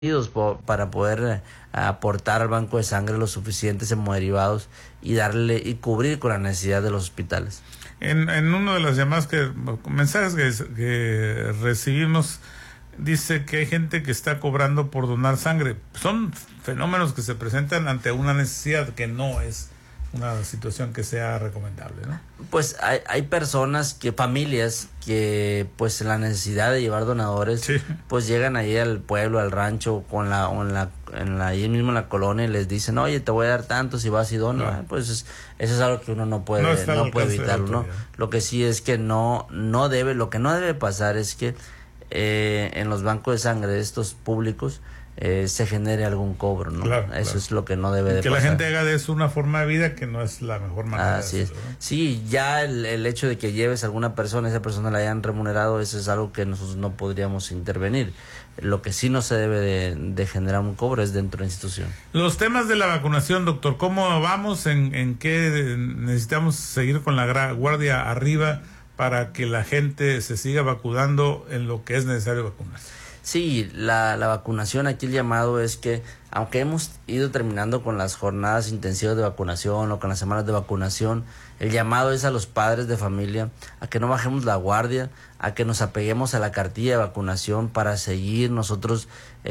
para poder aportar al banco de sangre los suficientes hemoderivados y darle y cubrir con la necesidad de los hospitales. En uno de las llamadas mensajes que recibimos, dice que hay gente que está cobrando por donar sangre. Son fenómenos que se presentan ante una necesidad que no es una situación que sea recomendable, ¿no? Pues hay personas, familias que pues en la necesidad de llevar donadores, sí, pues llegan ahí al pueblo, al rancho, ahí mismo en la colonia, y les dicen, oye, te voy a dar tanto si vas y donas. No. Pues eso es algo que uno no puede evitarlo, ¿no? Lo que sí es que lo que no debe pasar es que en los bancos de sangre de estos públicos se genere algún cobro, ¿no? Eso es lo que no debe de pasar. Que la gente haga de eso una forma de vida que no es la mejor manera de hacerlo, ¿no? Sí, ya el hecho de que lleves a alguna persona, esa persona la hayan remunerado, eso es algo que nosotros no podríamos intervenir. Lo que sí no se debe de generar un cobro es dentro de la institución. Los temas de la vacunación, doctor, ¿cómo vamos? ¿En qué necesitamos seguir con la guardia arriba para que la gente se siga vacunando en lo que es necesario vacunarse? Sí, la vacunación, aquí el llamado es que, aunque hemos ido terminando con las jornadas intensivas de vacunación o con las semanas de vacunación, el llamado es a los padres de familia a que no bajemos la guardia, a que nos apeguemos a la cartilla de vacunación para seguir nosotros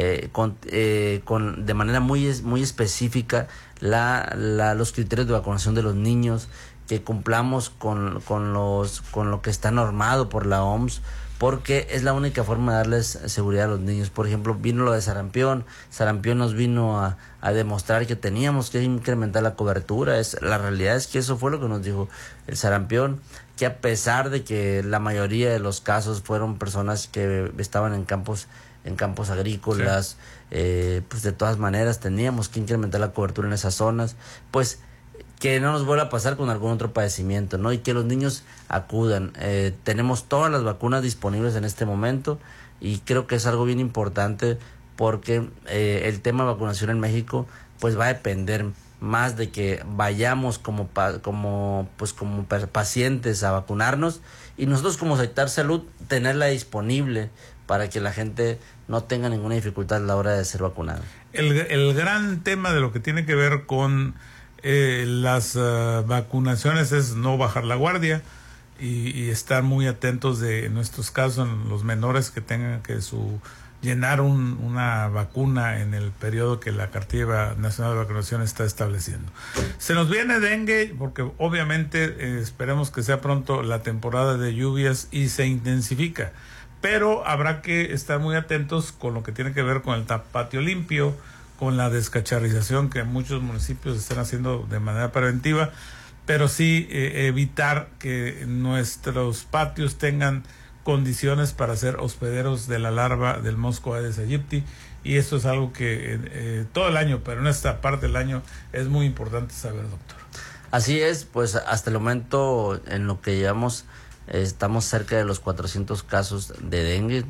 de manera muy específica los criterios de vacunación de los niños, que cumplamos con lo que está normado por la OMS, porque es la única forma de darles seguridad a los niños. Por ejemplo, vino lo de sarampión nos vino a demostrar que teníamos que incrementar la cobertura. La realidad es que eso fue lo que nos dijo el sarampión, que a pesar de que la mayoría de los casos fueron personas que estaban en campos agrícolas, sí, pues de todas maneras teníamos que incrementar la cobertura en esas zonas, pues que no nos vuelva a pasar con algún otro padecimiento, ¿no? Y que los niños acudan. Tenemos todas las vacunas disponibles en este momento y creo que es algo bien importante porque el tema de vacunación en México pues va a depender más de que vayamos como pacientes a vacunarnos y nosotros como sector salud tenerla disponible para que la gente no tenga ninguna dificultad a la hora de ser vacunada. El gran tema de lo que tiene que ver con las vacunaciones es no bajar la guardia y estar muy atentos de, en nuestros casos, en los menores que tengan que llenar una vacuna en el periodo que la Cartilla Nacional de Vacunación está estableciendo. Se nos viene dengue porque obviamente esperemos que sea pronto la temporada de lluvias y se intensifica, pero habrá que estar muy atentos con lo que tiene que ver con el patio limpio, con la descacharrización que muchos municipios están haciendo de manera preventiva, pero sí evitar que nuestros patios tengan condiciones para ser hospederos de la larva del mosco Aedes aegypti, y esto es algo que todo el año, pero en esta parte del año es muy importante saber, doctor. Así es, pues hasta el momento en lo que llevamos estamos cerca de los 400 casos de dengue,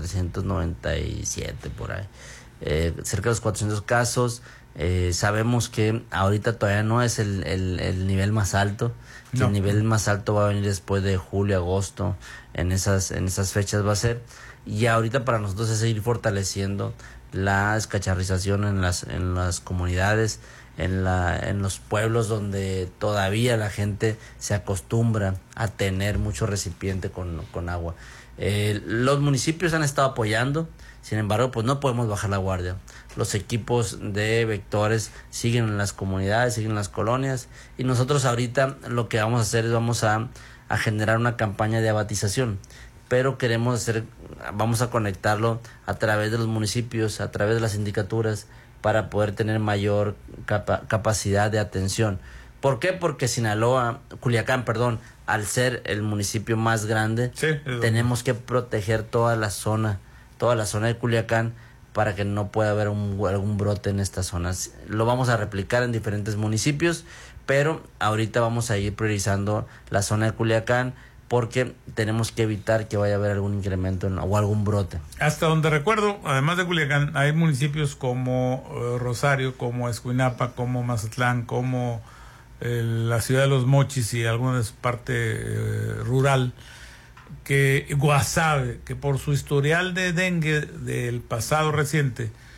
397 por ahí. Cerca de los 400 casos. Sabemos que ahorita todavía no es el nivel más alto, no. El nivel más alto va a venir después de julio, agosto, en esas fechas va a ser, y ahorita para nosotros es seguir fortaleciendo la descacharrización en las comunidades, en los pueblos donde todavía la gente se acostumbra a tener mucho recipiente con agua. Los municipios han estado apoyando, sin embargo, pues no podemos bajar la guardia. Los equipos de vectores siguen en las comunidades, siguen en las colonias, y nosotros ahorita lo que vamos a hacer es vamos a generar una campaña de abatización, pero vamos a conectarlo a través de los municipios, a través de las sindicaturas, para poder tener mayor capacidad de atención. ¿Por qué? Porque Culiacán, al ser el municipio más grande, sí, tenemos que proteger toda la zona de Culiacán para que no pueda haber algún brote en estas zonas. Lo vamos a replicar en diferentes municipios, pero ahorita vamos a ir priorizando la zona de Culiacán porque tenemos que evitar que vaya a haber algún incremento o algún brote. Hasta donde recuerdo, además de Culiacán, hay municipios como Rosario, como Escuinapa, como Mazatlán, como la ciudad de Los Mochis y alguna de su parte rural, que Guasave, que por su historial de dengue del pasado reciente